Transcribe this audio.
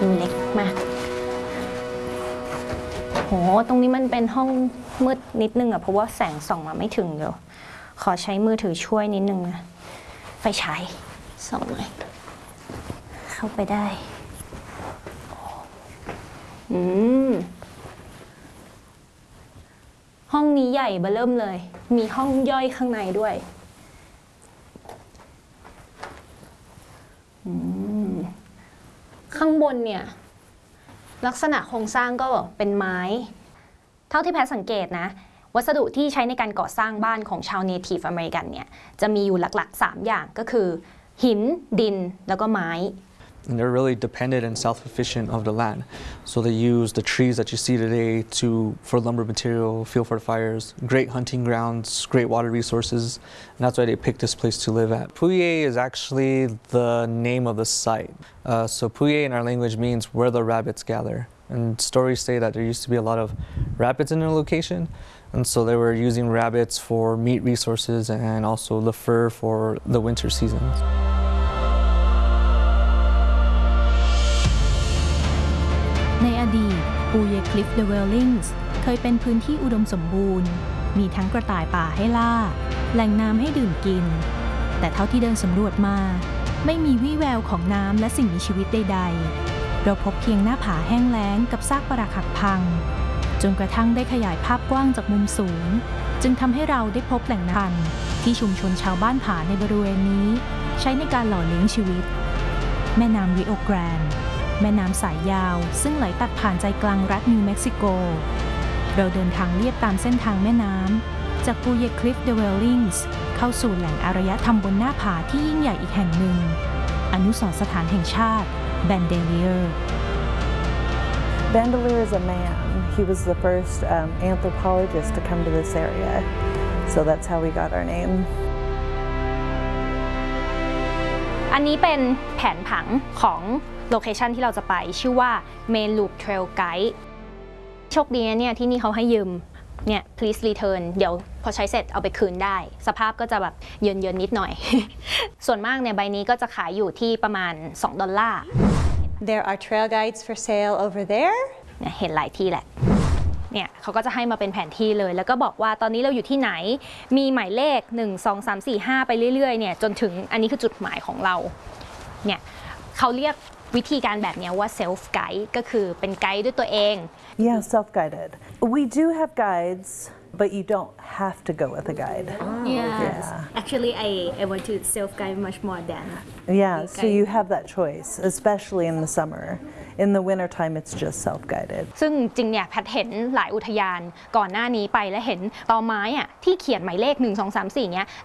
ดูเล็กมากโหตรงนี้มันเป็นห้องมืดนิดนึงอะเพราะว่าแสงส่องมาไม่ถึงเดี๋ยวขอใช้มือถือช่วยนิดนึงนะไฟฉายส่องหน่อยเข้าไปได้ห้องนี้ใหญ่เบ้อเริ่มเลยมีห้องย่อยข้างในด้วยข้างบนเนี่ยลักษณะโครงสร้างก็เป็นไม้เท่าที่แพทย์สังเกตนะวัสดุที่ใช้ในการก่อสร้างบ้านของชาวเนทีฟอเมริกันเนี่ยจะมีอยู่หลักๆ3อย่างก็คือหินดินแล้วก็ไม้ And they're really dependent and self-sufficient of the land. So they use the trees that you see today for lumber material, fuel for the fires, great hunting grounds, great water resources, and that's why they picked this place to live at. Puye is actually the name of the site. So Puye in our language means where the rabbits gather. And stories say that there used to be a lot of rabbits in the location. And so they were using rabbits for meat resources and also the fur for the winter seasons. ในอดีตปูเยคลิฟเดเวลลิงส์เคยเป็นพื้นที่อุดมสมบูรณ์มีทั้งกระต่ายป่าให้ล่าแหล่งน้ำให้ดื่มกินแต่เท่าที่เดินสำรวจมาไม่มีวี่แววของน้ำและสิ่งมีชีวิตใดๆเราพบเพียงหน้าผาแห้งแล้งกับซากปรักหักพังจนกระทั่งได้ขยายภาพกว้างจากมุมสูงจึงทำให้เราได้พบแหล่งน้ำที่ชุมชนชาวบ้านผาในบริเวณนี้ใช้ในการหล่อเลี้ยงชีวิตแม่น้ำริโอแกรนด์แม่น้ำสายยาวซึ่งไหลตัดผ่านใจกลางรัฐนิวเม็กซิโกเราเดินทางเลียบตามเส้นทางแม่น้ำจากปูเยคลิฟเดเวลลิงส์เข้าสู่แหล่งอารยธรรมบนหน้าผาที่ยิ่งใหญ่อีกแห่งหนึ่งอนุสรณ์สถานแห่งชาติแบนเดเลียร์ Bandelier is a man. He was the first anthropologist to come to this area. So that's how we got our name. อันนี้เป็นแผนผังของโลเคชันที่เราจะไปชื่อว่า Main Loop Trail Guide โชคดีนะเนี่ยที่นี่เขาให้ยืมเนี่ย please return เดี๋ยวพอใช้เสร็จเอาไปคืนได้สภาพก็จะแบบเยินๆนิดหน่อย ส่วนมากเนี่ยใบนี้ก็จะขายอยู่ที่ประมาณ$2 There are trail guides for sale over there. เนี่ยเห็นหลายที่แหละเนี่ยเขาก็จะให้มาเป็นแผนที่เลยแล้วก็บอกว่าตอนนี้เราอยู่ที่ไหนมีหมายเลข1 2 3 4 5ไปเรื่อยๆเนี่ยจนถึงอันนี้คือจุดหมายของเราเนี่ยเขาเรียกวิธีการแบบนี้ว่า self guide ก็คือเป็นไกด์ด้วยตัวเอง Yeah, self-guided. We do have guides, but you don't have to go with a guide. Yes. Actually, I want to self guide much more than. Yeah, so you have that choice, especially in the summer. In the wintertime, it's just self-guided. ซึ่งจริงเนี่ยแพทเห็นหลายอุทยานก่อนหน้านี้ไปและเห็นตอไม้อะที่เขียนหมายเลข1 2 3 4เนี้ย